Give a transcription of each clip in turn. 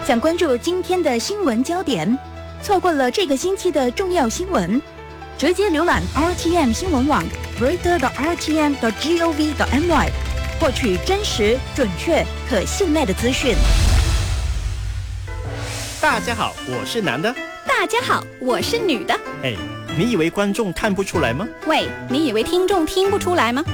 想关注今天的新闻焦点，错过了这个星期的重要新闻，直接浏览 RTM 新闻网 reader.rtm.gov.my 获取真实、准确、可信赖的资讯。 大家好，我是男的。 大家好，我是女的。 哎，你以为观众看不出来吗？ 喂，你以为听众听不出来吗？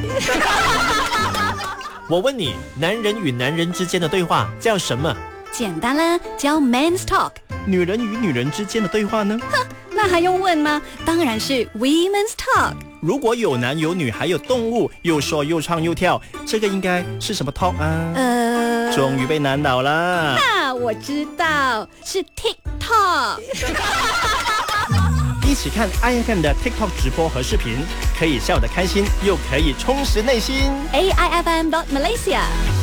我问你，男人与男人之间的对话叫什么？ 简单啦，叫 Men's Talk。 女人与女人之间的对话呢？ 哼，那还用问吗？当然是 Women's Talk。 如果有男有女还有动物，又说又唱又跳，这个应该是什么 talk 啊？终于被难倒了。 那我知道，是 TikTok。 一起看 IFM 的 TikTok 直播和视频，可以笑得开心，又可以充实内心。 AIFM.Malaysia。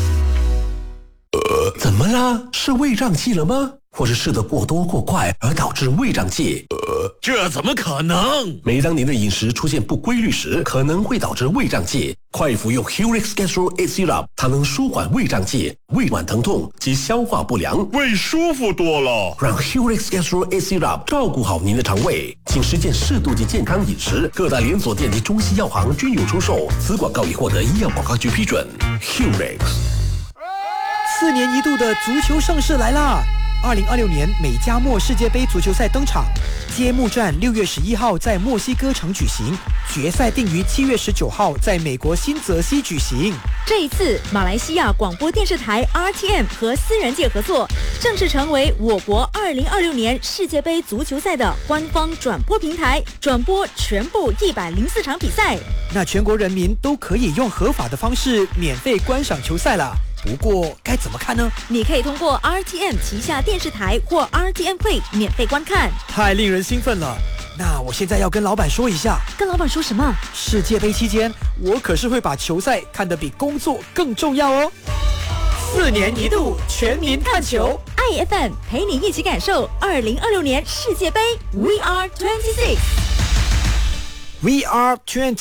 怎么了？是胃胀气了吗？或是吃得过多过快而导致胃胀气？ 这怎么可能？ 每当您的饮食出现不规律时，可能会导致胃胀气。快服用 Helix Gastro A Syrup， 它能舒缓胃胀气、胃脘疼痛及消化不良， 胃舒服多了。 让 Helix Gastro A Syrup 照顾好您的肠胃，请实践适度及健康饮食。各大连锁店及中西药行均有出售。此广告已获得医药广告局批准。Helix。 4年一度的足球盛事来啦！2026年美加墨世界杯足球赛登场，揭幕战6月11号在墨西哥城举行，决赛定于7月19号在美国新泽西举行。 这一次，马来西亚广播电视台 RTM 和私人界合作，正式成为我国2026年世界杯足球赛的官方转播平台，转播全部104场比赛。 那全国人民都可以用合法的方式免费观赏球赛了。不过该怎么看呢？ 你可以通过 RTM 旗下电视台或 RTM Play 免费观看。 太令人兴奋了！那我现在要跟老板说一下。 跟老板说什么？ 世界杯期间，我可是会把球赛看得比工作更重要哦。4年一度全民看球 ，IFM 陪你一起感受2026年世界杯 We Are 26。We are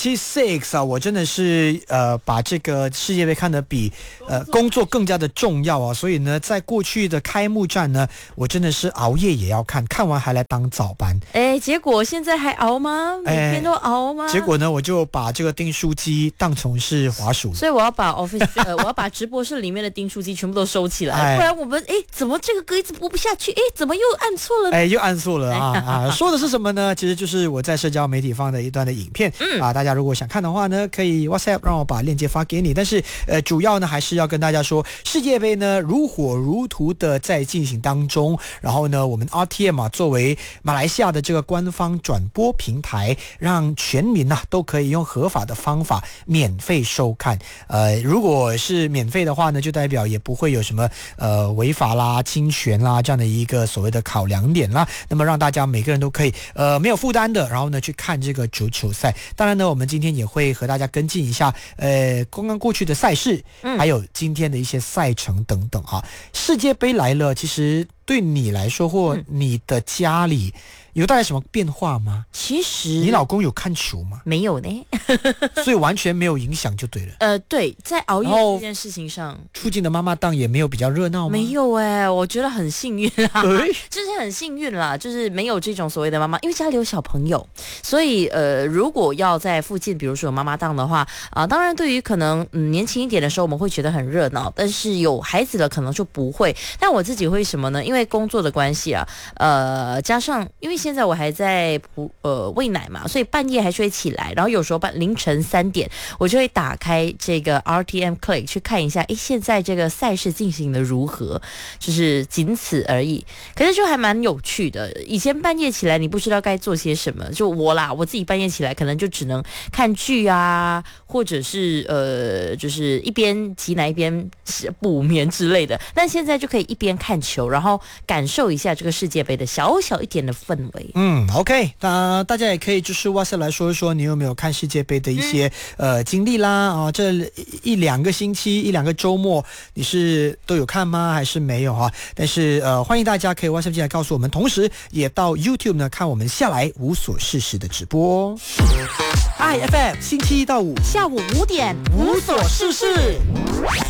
26啊！我真的是把这个世界杯看得比工作更加的重要啊！所以呢，在过去的开幕战呢，我真的是熬夜也要看，看完还来当早班。 结果现在还熬吗？每天都熬吗？ 结果呢，我就把这个订书机当成是滑鼠， 所以我要把我要把直播室里面的订书机全部都收起来，不然我们怎么这个歌一直播不下去？怎么又按错了？ 又按错了啊！说的是什么呢？其实就是我在社交媒体放的一段的影片大家如果想看的话呢，可以 WhatsApp 让我把链接发给你。但是主要呢还是要跟大家说，世界杯呢如火如荼的在进行当中。然后呢，我们 RTM 作为马来西亚的这个官方转播平台，让全民都可以用合法的方法免费收看。如果是免费的话呢，就代表也不会有什么违法啦、侵权啦这样的一个所谓的考量点啦。那么让大家每个人都可以没有负担的，然后呢去看这个足球赛。当然呢，我们今天也会和大家跟进一下刚刚过去的赛事，还有今天的一些赛程等等啊。世界杯来了，其实对你来说或你的家里有带来什么变化吗？ 其实你老公有看球吗？ 没有呢。 所以完全没有影响就对了。 对，在熬夜这件事情上， 出境的妈妈档也没有比较热闹吗？ 没有我觉得很幸运啦，就是很幸运啦，就是没有这种所谓的妈妈，因为家里有小朋友，所以如果要在附近，比如说有妈妈档的话当然对于可能年轻一点的时候，我们会觉得很热闹，但是有孩子了可能就不会。但我自己会什么呢？因为工作的关系加上因为现在我还在喂奶嘛，所以半夜还是会起来，然后有时候凌晨3点我就会打开这个 RTM Click 去看一下现在这个赛事进行的如何，就是仅此而已。可是就还蛮有趣的，以前半夜起来你不知道该做些什么，就我自己半夜起来可能就只能看剧啊，或者是就是一边挤奶一边补眠之类的，但现在就可以一边看球，然后感受一下这个世界杯的小小一点的氛围。 OK， 那大家也可以就是WhatsApp来说一说你有没有看世界杯的一些经历啦这1-2个星期1-2个周末你是都有看吗？还是没有但是欢迎大家可以 WhatsApp 进来告诉我们，同时也到 YouTube 呢看我们下来无所事事的直播。IFM 星期1到5 下午5点无所事事。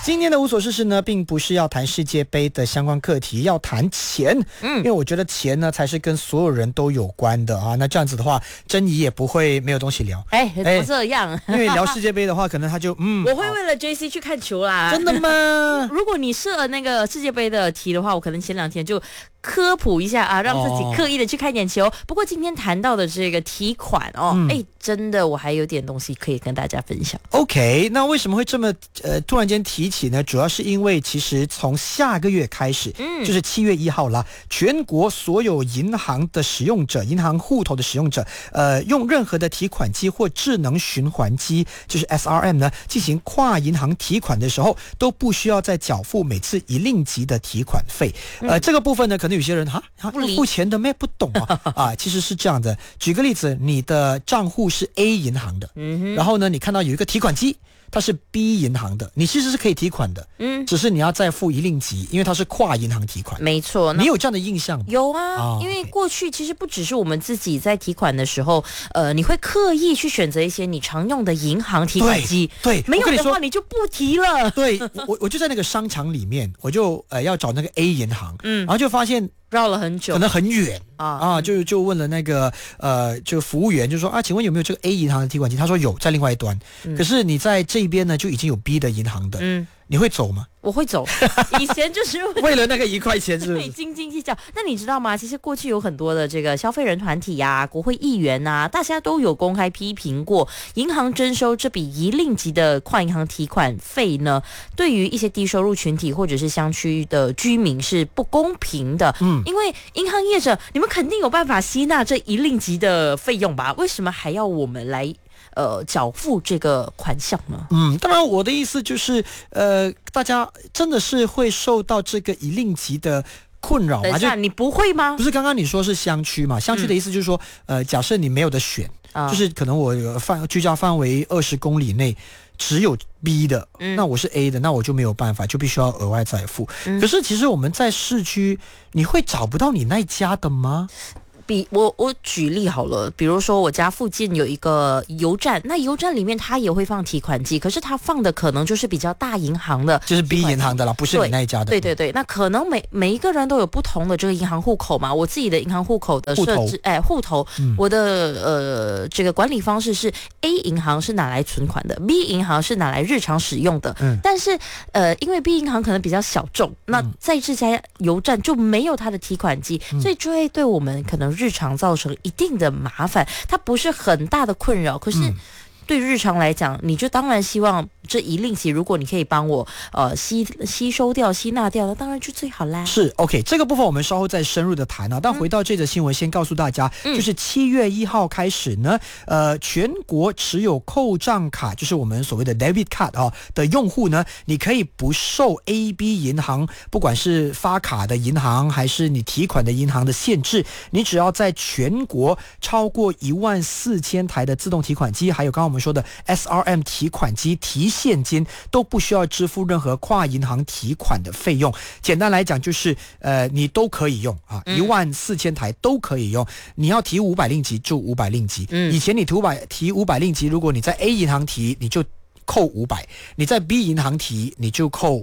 今天的无所事事呢，并不是要谈世界杯的相关课题，要谈钱。因为我觉得钱呢，才是跟所有人都有关的啊。那这样子的话，珍怡也不会没有东西聊。 怎么这样？ 因为聊世界杯的话，可能他就我会为了 JC 去看球啦。 真的吗？ 如果你设那个世界杯的题的话，我可能前2天就科普一下啊，让自己刻意的去看点球。不过今天谈到的这个提款真的我还有点东西可以跟大家分享。 OK， 那为什么会这么突然间提起呢？主要是因为其实从下个月开始，就是7月1号啦，全国所有银行的使用者、银行户头的使用者，用任何的提款机或智能循环机，就是 SRM 呢，进行跨银行提款的时候，都不需要再缴付每次1令吉的提款费。这个部分呢，可能有些人付钱的咩不懂啊其实是这样的。举个例子，你的账户是 A 银行的，然后呢，你看到有一个提款机，它是 B 银行的，你其实是可以提款的，只是你要再付1令吉，因为它是跨银行提款。 没错， 你有这样的印象吗？ 有啊，因为过去其实不只是我们自己在提款的时候，你会刻意去选择一些你常用的银行提款机， 对， 没有的话你就不提了。 对，我就在那个商场里面，我就要找那个 A 银行，然后就发现绕了很久， 可能很远就问了那个就服务员，就说请问有没有这个 A 银行的提款机？他说有，在另外一端。可是你在这边呢，就已经有 B 的银行的，你会走吗？ 我会走，以前就是为了那个1块钱，是不是？ 对，斤斤计较。那你知道吗？其实过去有很多的这个消费人团体啊、国会议员啊，大家都有公开批评过，银行征收这笔1令吉的跨银行提款费呢，对于一些低收入群体或者是乡区的居民是不公平的。因为银行业者，你们肯定有办法吸纳这1令吉的费用吧？为什么还要我们来缴付这个款项呢？ 当然我的意思就是大家真的是会受到这个1令吉的困扰吗？ 等一下，你不会吗？ 不是，刚刚你说是乡区嘛？乡区的意思就是说假设你没有得选，就是可能我居家范围20公里内只有 B 的，那我是 A 的，那我就没有办法，就必须要额外再付。可是其实我们在市区，你会找不到你那家的吗？ 我举例好了，比如说我家附近有一个油站，那油站里面它也会放提款机，可是它放的可能就是比较大银行的， 就是 B 银行的啦，不是你那一家的。 对，那可能每一个人都有不同的这个银行户口嘛。我自己的银行户口的设置，户头，我的这个管理方式是 A 银行是拿来存款的， B 银行是拿来日常使用的。但是因为 B 银行可能比较小众，那在这家油站就没有它的提款机，所以就会对我们可能日常造成一定的麻烦，它不是很大的困扰，可是对日常来讲，你就当然希望这1令吉，如果你可以帮我吸收掉、吸纳掉，那当然就最好啦。 是 OK， 这个部分我们稍后再深入的谈啊。但回到这则新闻，先告诉大家，就是7月1号开始呢，全国持有扣账卡，就是我们所谓的 debit card 的用户呢，你可以不受 AB 银行，不管是发卡的银行还是你提款的银行的限制，你只要在全国超过14000台的自动提款机，还有刚刚我们说的 SRM 提款机提现金，都不需要支付任何跨银行提款的费用。简单来讲就是你都可以用14000台都可以用。你要提500令吉就500令吉。以前你提500令吉，如果你在 A 银行提，你就扣500，你在 B 银行提你就扣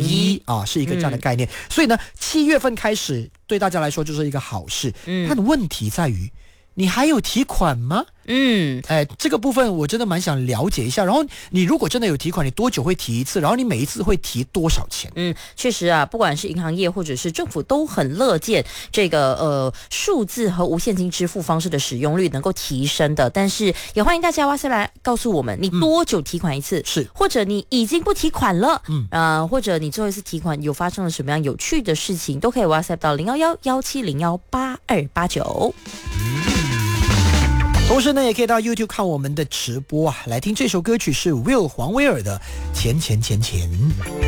501是一个这样的概念。所以呢，7月份开始对大家来说就是一个好事。但问题在于，你还有提款吗？这个部分我真的蛮想了解一下。然后你如果真的有提款，你多久会提一次？然后你每一次会提多少钱？ 确实啊，不管是银行业或者是政府都很乐见这个数字和无现金支付方式的使用率能够提升的。但是也欢迎大家WhatsApp来告诉我们，你多久提款一次？ 是， 或者你已经不提款了？或者你最后一次提款有发生了什么样有趣的事情，都可以 WhatsApp 到011-1701-8289。 同时呢，也可以到 YouTube 看我们的直播来听这首歌曲是 Will 黄威尔的《钱钱钱钱》。